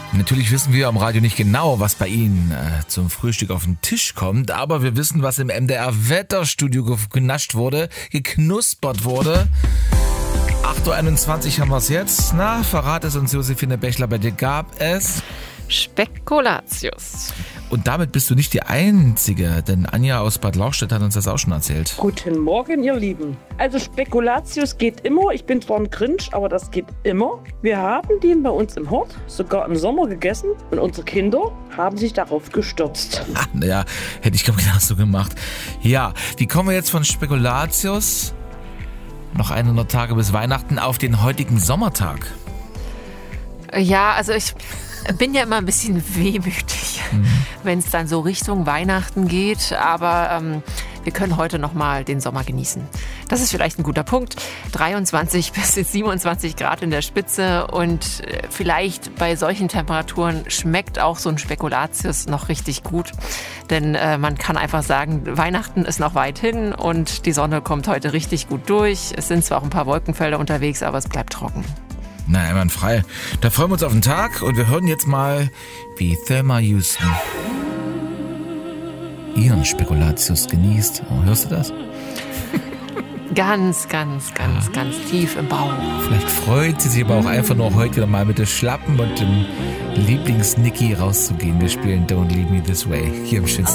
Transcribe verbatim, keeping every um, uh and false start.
Natürlich wissen wir am Radio nicht genau, was bei Ihnen äh, zum Frühstück auf den Tisch kommt, aber wir wissen, was im M D R-Wetterstudio genascht wurde, geknuspert wurde. acht Uhr einundzwanzig haben wir es jetzt. Na, verrat es uns, Josephine Bechler, bei dir gab es Spekulatius. Und damit bist du nicht die Einzige, denn Anja aus Bad Lauchstädt hat uns das auch schon erzählt. Guten Morgen, ihr Lieben. Also Spekulatius geht immer. Ich bin zwar ein Grinch, aber das geht immer. Wir haben den bei uns im Hort sogar im Sommer gegessen und unsere Kinder haben sich darauf gestürzt. Ah, naja, hätte ich glaube ich genauso gemacht. Ja, wie kommen wir jetzt von Spekulatius, noch hundert Tage bis Weihnachten, auf den heutigen Sommertag? Ja, also ich bin ja immer ein bisschen wehmütig, mhm. wenn es dann so Richtung Weihnachten geht. Aber ähm, wir können heute noch mal den Sommer genießen. Das ist vielleicht ein guter Punkt. dreiundzwanzig bis siebenundzwanzig Grad in der Spitze. Und äh, vielleicht bei solchen Temperaturen schmeckt auch so ein Spekulatius noch richtig gut. Denn äh, man kann einfach sagen, Weihnachten ist noch weit hin und die Sonne kommt heute richtig gut durch. Es sind zwar auch ein paar Wolkenfelder unterwegs, aber es bleibt trocken. Na, einwandfrei. Da freuen wir uns auf den Tag und wir hören jetzt mal, wie Thelma Houston ihren Spekulatius genießt. Oh, hörst du das? Ganz, ganz, ganz, ah. ganz tief im Bauch. Vielleicht freut sie sich aber auch einfach nur heute wieder mal mit dem Schlappen und dem Lieblings-Nicky rauszugehen. Wir spielen Don't Leave Me This Way hier im schönsten